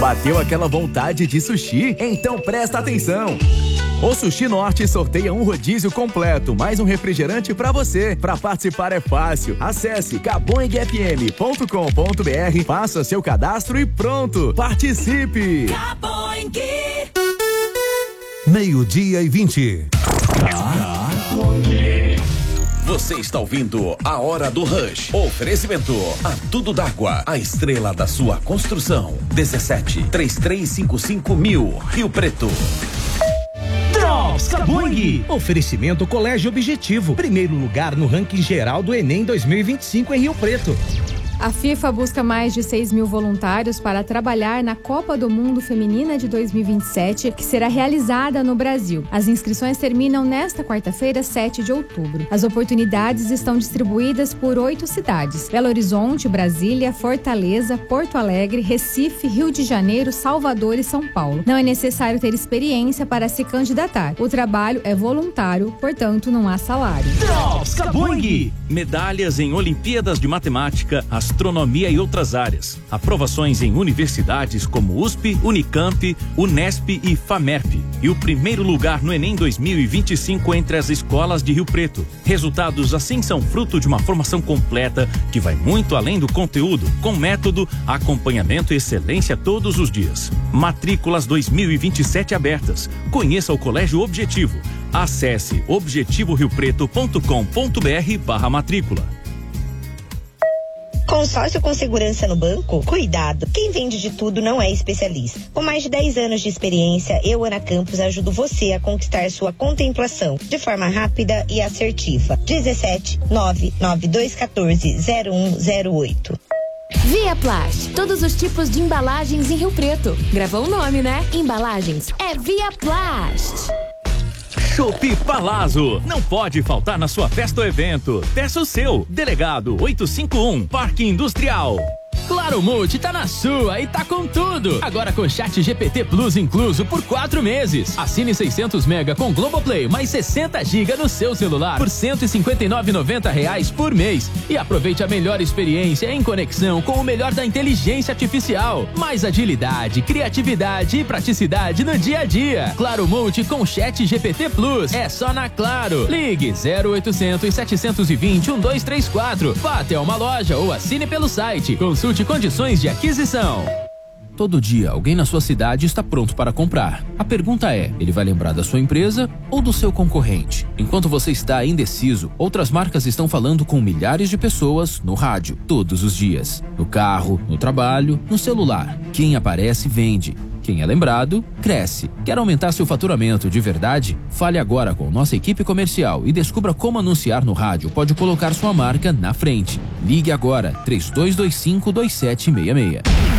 Bateu aquela vontade de sushi? Então presta atenção! O Sushi Norte sorteia um rodízio completo, mais um refrigerante pra você. Pra participar é fácil. Acesse caboingfm.com.br, faça seu cadastro e pronto! Participe! Caboing. 12:20. Você está ouvindo A Hora do Rush. Oferecimento a Tudo d'Água, a estrela da sua construção. 17-3355-1000, Rio Preto. Drops Caboing. Oferecimento Colégio Objetivo. Primeiro lugar no ranking geral do Enem 2025 em Rio Preto. A FIFA busca mais de 6 mil voluntários para trabalhar na Copa do Mundo Feminina de 2027, que será realizada no Brasil. As inscrições terminam nesta quarta-feira, 7 de outubro. As oportunidades estão distribuídas por 8 cidades: Belo Horizonte, Brasília, Fortaleza, Porto Alegre, Recife, Rio de Janeiro, Salvador e São Paulo. Não é necessário ter experiência para se candidatar. O trabalho é voluntário, portanto não há salário. Drops Caboing. Medalhas em Olimpíadas de Matemática, Astronomia e outras áreas. Aprovações em universidades como USP, Unicamp, Unesp e FAMERP. E o primeiro lugar no Enem 2025 entre as escolas de Rio Preto. Resultados assim são fruto de uma formação completa que vai muito além do conteúdo, com método, acompanhamento e excelência todos os dias. Matrículas 2027 abertas. Conheça o Colégio Objetivo. Acesse objetivoriopreto.com.br/matrícula. Consórcio com segurança no banco? Cuidado, quem vende de tudo não é especialista. Com mais de 10 anos de experiência, eu, Ana Campos, ajudo você a conquistar sua contemplação de forma rápida e assertiva. 17-99214-0108. Via Plast, todos os tipos de embalagens em Rio Preto. Gravou o nome, né? Embalagens é Via Plast. Chopp Palazzo, não pode faltar na sua festa ou evento. Peça o seu. Delegado 851, Parque Industrial. Claro Multi tá na sua e tá com tudo. Agora com Chat GPT Plus incluso por 4 meses. Assine 600 mega com Globoplay mais 60 GB no seu celular por R$ 159,90 por mês. E aproveite a melhor experiência em conexão com o melhor da inteligência artificial. Mais agilidade, criatividade e praticidade no dia a dia. Claro Multi com Chat GPT Plus. É só na Claro. Ligue 0800 720 1234. Vá até uma loja ou assine pelo site. Consulte condições de aquisição. Todo dia, alguém na sua cidade está pronto para comprar. A pergunta é, ele vai lembrar da sua empresa ou do seu concorrente? Enquanto você está indeciso, outras marcas estão falando com milhares de pessoas no rádio, todos os dias. No carro, no trabalho, no celular. Quem aparece, vende. Quem é lembrado, cresce. Quer aumentar seu faturamento de verdade? Fale agora com nossa equipe comercial e descubra como anunciar no rádio pode colocar sua marca na frente. Ligue agora, 3225-2766.